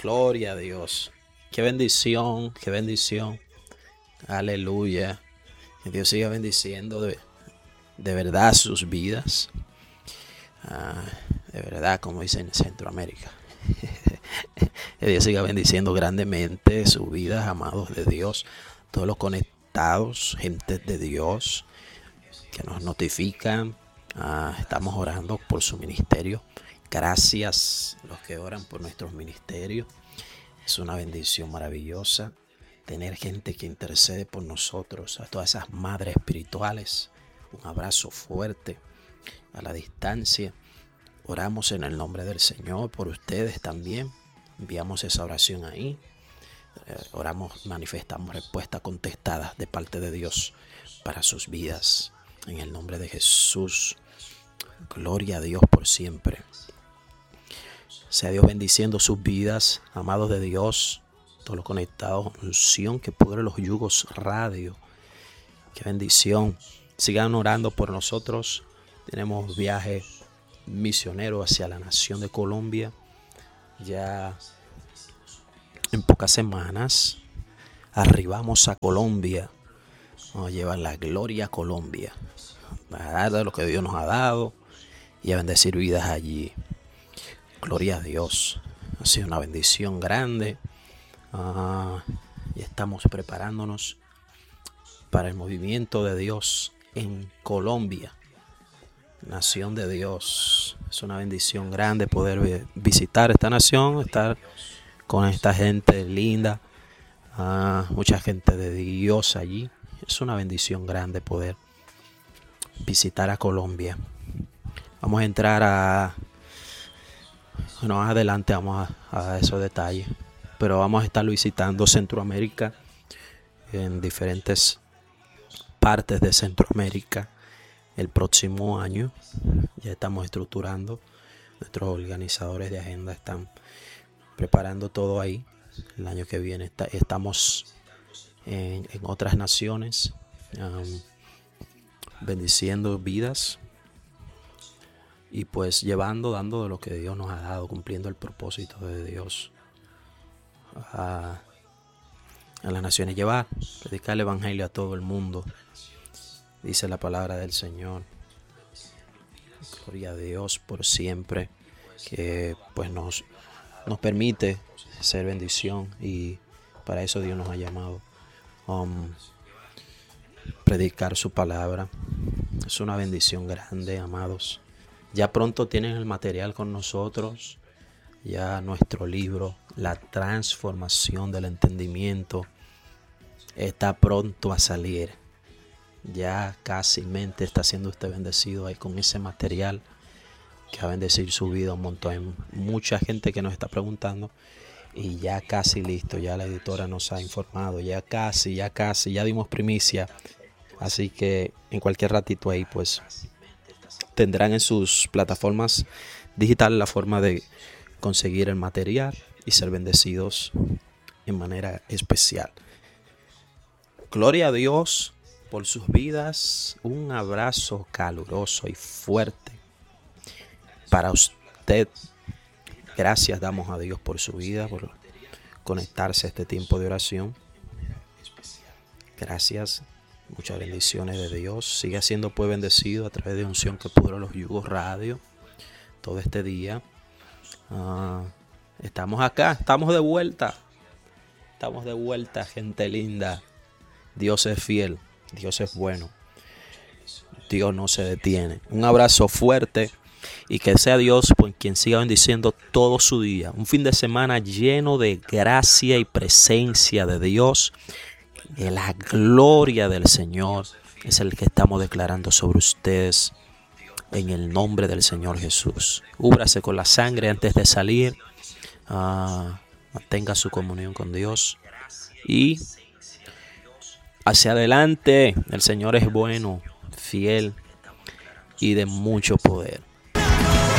Gloria a Dios. Qué bendición, qué bendición. Aleluya. Que Dios siga bendiciendo de verdad sus vidas. De verdad, como dicen en Centroamérica. Que Dios siga bendiciendo grandemente sus vidas, amados de Dios. Todos los conectados, gente de Dios, que nos notifican. Estamos orando por su ministerio. Gracias a los que oran por nuestros ministerios. Es una bendición maravillosa tener gente que intercede por nosotros, a todas esas madres espirituales. Un abrazo fuerte a la distancia. Oramos en el nombre del Señor por ustedes también. Enviamos esa oración ahí. Oramos, manifestamos respuestas contestadas de parte de Dios para sus vidas. En el nombre de Jesús. Gloria a Dios por siempre. Sea Dios bendiciendo sus vidas, amados de Dios, todos los conectados, unción que pudre los yugos radio. Qué bendición. Sigan orando por nosotros. Tenemos viaje misionero hacia la nación de Colombia. Ya en pocas semanas arribamos a Colombia. Vamos a llevar la gloria a Colombia. A dar de lo que Dios nos ha dado y a bendecir vidas allí. Gloria a Dios. Ha sido una bendición grande. Y estamos preparándonos para el movimiento de Dios en Colombia. Nación de Dios. Es una bendición grande poder visitar esta nación, estar con esta gente linda. Mucha gente de Dios allí. Es una bendición grande poder visitar a Colombia. Vamos a entrar más adelante vamos a esos detalles, pero vamos a estar visitando Centroamérica, en diferentes partes de Centroamérica el próximo año. Ya estamos estructurando, nuestros organizadores de agenda están preparando todo ahí. El año que viene estamos en otras naciones, bendiciendo vidas y pues dando de lo que Dios nos ha dado, cumpliendo el propósito de Dios a las naciones, predicar el evangelio a todo el mundo, dice la palabra del Señor. Gloria a Dios por siempre, que pues nos permite ser bendición, y para eso Dios nos ha llamado. Predicar su palabra es una bendición grande, amados. Ya pronto tienen el material con nosotros. Ya nuestro libro, La transformación del entendimiento, está pronto a salir. Ya casi está siendo usted bendecido ahí con ese material que va a bendecir su vida un montón. Hay mucha gente que nos está preguntando y ya casi listo. Ya la editora nos ha informado. Ya casi, ya dimos primicia. Así que en cualquier ratito ahí pues tendrán en sus plataformas digitales la forma de conseguir el material y ser bendecidos en manera especial. Gloria a Dios por sus vidas. Un abrazo caluroso y fuerte para usted. Gracias damos a Dios por su vida, por conectarse a este tiempo de oración. Gracias. Muchas bendiciones de Dios. Sigue siendo pues bendecido a través de unción que pudre los yugos radio todo este día. Estamos acá, estamos de vuelta. Gente linda. Dios es fiel, Dios es bueno. Dios no se detiene. Un abrazo fuerte y que sea Dios pues quien siga bendiciendo todo su día. Un fin de semana lleno de gracia y presencia de Dios. Que la gloria del Señor es el que estamos declarando sobre ustedes en el nombre del Señor Jesús. Cúbrase con la sangre antes de salir. Mantenga su comunión con Dios. Y hacia adelante, el Señor es bueno, fiel y de mucho poder.